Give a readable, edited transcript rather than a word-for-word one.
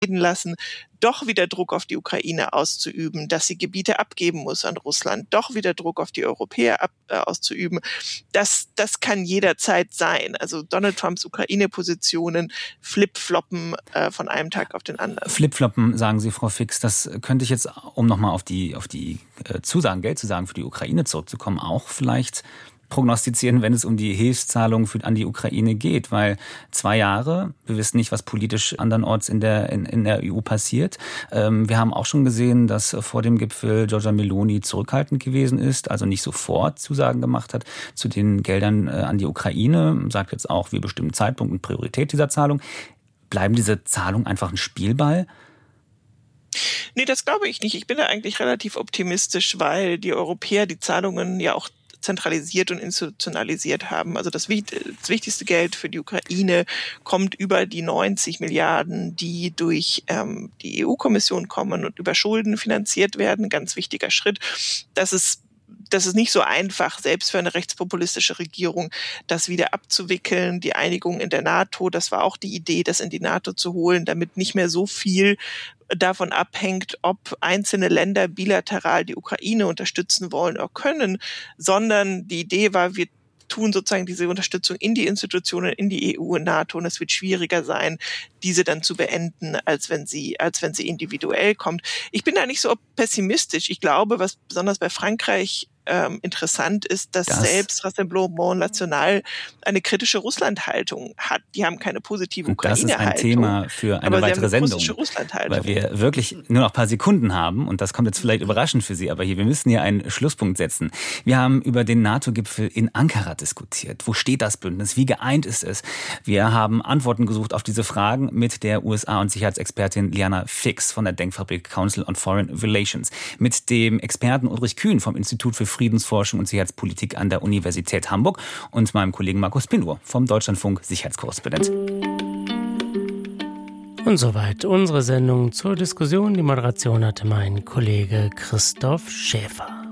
reden lassen, doch wieder Druck auf die Ukraine auszuüben, dass sie Gebiete abgeben muss an Russland, doch wieder Druck auf die Europäer auszuüben, das kann jederzeit sein. Also Donald Trumps Ukraine-Positionen flip-floppen von einem Tag auf den anderen. Flip-floppen, sagen Sie, Frau Fix, das könnte ich jetzt, um nochmal auf die Zusagen, Geldzusagen für die Ukraine zurückzukommen, auch vielleicht prognostizieren, wenn es um die Hilfszahlungen an die Ukraine geht, weil 2 Jahre, wir wissen nicht, was politisch andernorts in der EU passiert. Wir haben auch schon gesehen, dass vor dem Gipfel Giorgia Meloni zurückhaltend gewesen ist, also nicht sofort Zusagen gemacht hat zu den Geldern an die Ukraine, sagt jetzt auch, wir bestimmen Zeitpunkt und Priorität dieser Zahlung. Bleiben diese Zahlungen einfach ein Spielball? Nee, das glaube ich nicht. Ich bin da eigentlich relativ optimistisch, weil die Europäer die Zahlungen ja auch zentralisiert und institutionalisiert haben. Also das wichtigste Geld für die Ukraine kommt über die 90 Milliarden, die durch die EU-Kommission kommen und über Schulden finanziert werden. Ganz wichtiger Schritt. Das ist nicht so einfach, selbst für eine rechtspopulistische Regierung, das wieder abzuwickeln. Die Einigung in der NATO, das war auch die Idee, das in die NATO zu holen, damit nicht mehr so viel davon abhängt, ob einzelne Länder bilateral die Ukraine unterstützen wollen oder können, sondern die Idee war, wir tun sozusagen diese Unterstützung in die Institutionen, in die EU und NATO, und es wird schwieriger sein, diese dann zu beenden, als wenn sie individuell kommt. Ich bin da nicht so pessimistisch. Ich glaube, was besonders bei Frankreich interessant ist, dass selbst Rassemblement National eine kritische Russland-Haltung hat. Die haben keine positive Ukraine-Haltung. Das ist ein Thema für eine weitere Sendung, weil wir wirklich nur noch ein paar Sekunden haben und das kommt jetzt vielleicht überraschend für Sie, aber wir müssen hier einen Schlusspunkt setzen. Wir haben über den NATO-Gipfel in Ankara diskutiert. Wo steht das Bündnis? Wie geeint ist es? Wir haben Antworten gesucht auf diese Fragen mit der USA- und Sicherheitsexpertin Liana Fix von der Denkfabrik Council on Foreign Relations, mit dem Experten Ulrich Kühn vom Institut für Friedensforschung und Sicherheitspolitik an der Universität Hamburg und meinem Kollegen Markus Pindur vom Deutschlandfunk Sicherheitskorrespondent. Und soweit unsere Sendung zur Diskussion. Die Moderation hatte mein Kollege Christoph Schäfer.